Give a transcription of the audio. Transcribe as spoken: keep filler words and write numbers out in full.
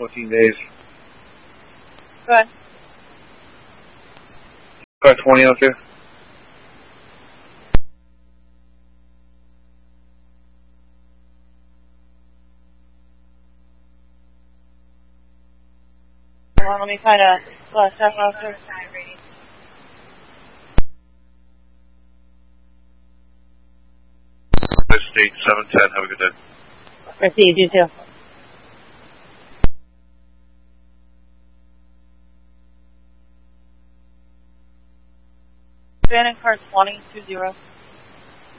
fourteen days. Go ahead. Car twenty out there. Hold on, let me find a uh, staff officer. State seven ten. Have a good day. I see you, you too. Abandoned car twenty two zero.